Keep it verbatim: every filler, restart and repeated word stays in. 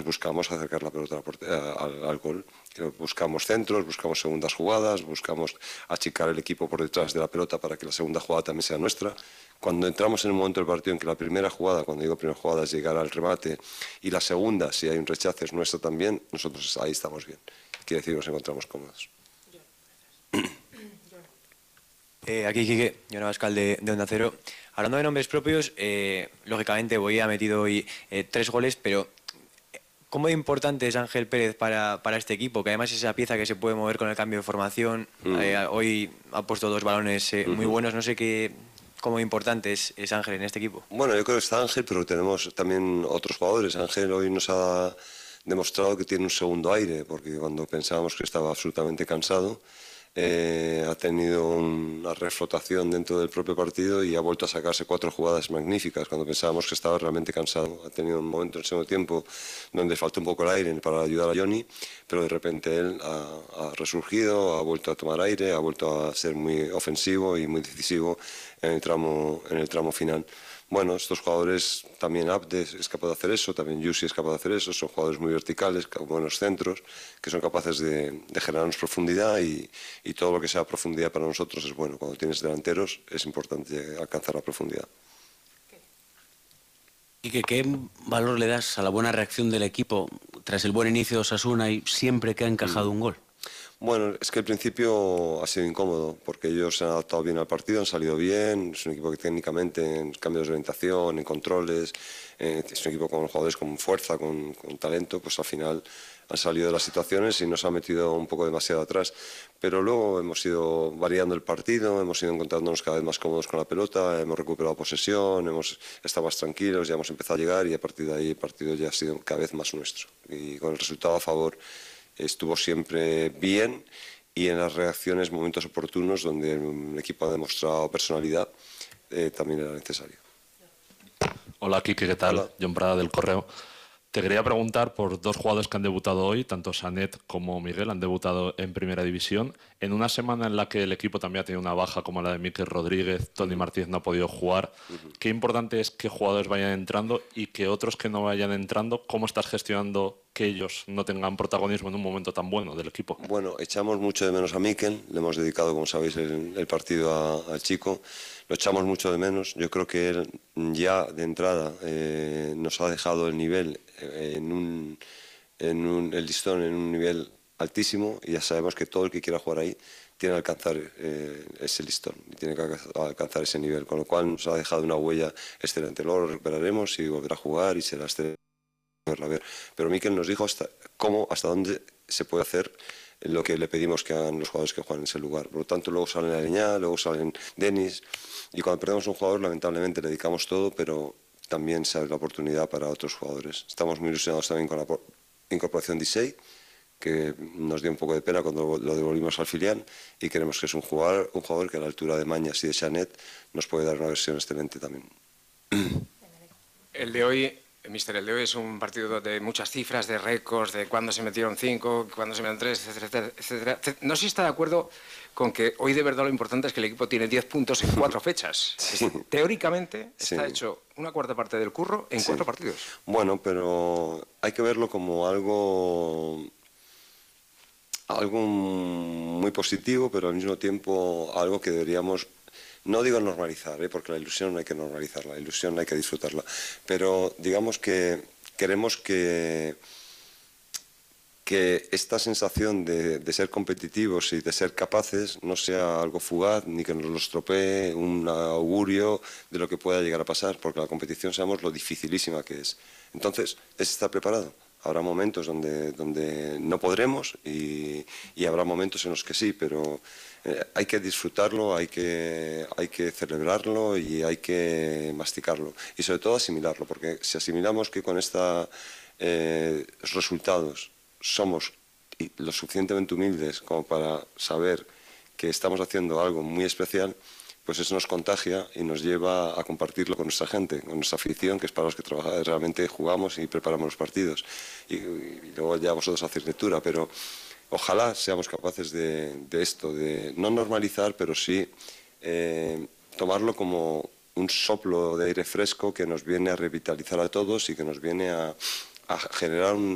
buscamos acercar la pelota al, al gol. Buscamos centros, buscamos segundas jugadas, buscamos achicar el equipo por detrás de la pelota para que la segunda jugada también sea nuestra. Cuando entramos en el momento del partido en que la primera jugada, cuando digo primera jugada, es llegar al remate, y la segunda, si hay un rechazo, es nuestra también, nosotros ahí estamos bien. Quiere decir que nos encontramos cómodos. Eh, aquí Quique, Jonah Bascal de, de Onda Cero. Hablando de nombres propios, eh, lógicamente Boí ha metido hoy eh, tres goles, pero ¿cómo de importante es Ángel Pérez para, para este equipo? Que además es esa pieza que se puede mover con el cambio de formación. Mm. Eh, hoy ha puesto dos balones eh, uh-huh. muy buenos. No sé qué, cómo importante es, es Ángel en este equipo. Bueno, yo creo que está Ángel, pero tenemos también otros jugadores. Ángel hoy nos ha demostrado que tiene un segundo aire, porque cuando pensábamos que estaba absolutamente cansado, Eh, ha tenido una reflotación dentro del propio partido y ha vuelto a sacarse cuatro jugadas magníficas cuando pensábamos que estaba realmente cansado. Ha tenido un momento en el segundo tiempo donde faltó un poco el aire para ayudar a Johnny, pero de repente él ha, ha resurgido, ha vuelto a tomar aire, ha vuelto a ser muy ofensivo y muy decisivo en el tramo, en el tramo final. Bueno, estos jugadores, también Abde es capaz de hacer eso, también Yusi es capaz de hacer eso, son jugadores muy verticales, buenos centros, que son capaces de, de generarnos profundidad y, y todo lo que sea profundidad para nosotros es bueno. Cuando tienes delanteros es importante alcanzar la profundidad. ¿Y que, qué valor le das a la buena reacción del equipo tras el buen inicio de Osasuna y siempre que ha encajado mm. un gol? Bueno, es que al principio ha sido incómodo porque ellos se han adaptado bien al partido, han salido bien, es un equipo que técnicamente en cambios de orientación, en controles, eh, es un equipo con jugadores con fuerza, con, con talento, pues al final han salido de las situaciones y nos ha metido un poco demasiado atrás. Pero luego hemos ido variando el partido, hemos ido encontrándonos cada vez más cómodos con la pelota, hemos recuperado posesión, hemos estado más tranquilos, ya hemos empezado a llegar y a partir de ahí el partido ya ha sido cada vez más nuestro. Y con el resultado a favor estuvo siempre bien y en las reacciones, momentos oportunos donde el equipo ha demostrado personalidad, eh, también era necesario. Hola Quique, ¿qué tal? Hola. John Prada del Correo. Te quería preguntar por dos jugadores que han debutado hoy, tanto Sanet como Miguel han debutado en Primera División. En una semana en la que el equipo también ha tenido una baja como la de Mikel Rodríguez, Toni uh-huh. Martínez no ha podido jugar, uh-huh. ¿qué importante es que jugadores vayan entrando y que otros que no vayan entrando? ¿Cómo estás gestionando que ellos no tengan protagonismo en un momento tan bueno del equipo? Bueno, echamos mucho de menos a Mikel, le hemos dedicado, como sabéis, el, el partido a, al chico. Lo echamos mucho de menos. Yo creo que él ya de entrada eh, nos ha dejado el nivel eh, en un, en un, el listón en un nivel altísimo y ya sabemos que todo el que quiera jugar ahí tiene que alcanzar eh, ese listón y tiene que alcanzar ese nivel, con lo cual nos ha dejado una huella excelente. Luego lo recuperaremos y volverá a jugar y será excelente. Pero Mikel nos dijo hasta cómo, hasta dónde se puede hacer lo que le pedimos que hagan los jugadores que juegan en ese lugar. Por lo tanto, luego salen Aleñá, luego salen Denis, y cuando perdemos un jugador, lamentablemente le dedicamos todo, pero también se abre la oportunidad para otros jugadores. Estamos muy ilusionados también con la incorporación de Isei, que nos dio un poco de pena cuando lo devolvimos al filial, y creemos que es un jugador, un jugador que a la altura de Mañas y de Sanet nos puede dar una versión excelente también. El de hoy... Mister, el de hoy es un partido de muchas cifras, de récords, de cuándo se metieron cinco, cuándo se metieron tres, etcétera, etcétera, etcétera. No sé si está de acuerdo con que hoy de verdad lo importante es que el equipo tiene diez puntos en cuatro fechas. Sí. Teóricamente está sí. hecho una cuarta parte del curro en sí. cuatro partidos. Bueno, pero hay que verlo como algo, algo muy positivo, pero al mismo tiempo algo que deberíamos... No digo normalizar, ¿eh? Porque la ilusión no hay que normalizarla, la ilusión hay que disfrutarla, pero digamos que queremos que, que esta sensación de, de ser competitivos y de ser capaces no sea algo fugaz ni que nos lo estropee un augurio de lo que pueda llegar a pasar, porque la competición sabemos lo dificilísima que es. Entonces, es estar preparado. Habrá momentos donde, donde no podremos y, y habrá momentos en los que sí, pero eh, hay que disfrutarlo, hay que, hay que celebrarlo y hay que masticarlo. Y sobre todo asimilarlo, porque si asimilamos que con estos eh, resultados somos lo suficientemente humildes como para saber que estamos haciendo algo muy especial, pues eso nos contagia y nos lleva a compartirlo con nuestra gente, con nuestra afición, que es para los que trabajamos, realmente jugamos y preparamos los partidos. Y, y luego ya vosotros hacéis lectura, pero ojalá seamos capaces de, de esto, de no normalizar, pero sí eh, tomarlo como un soplo de aire fresco que nos viene a revitalizar a todos y que nos viene a, a generar un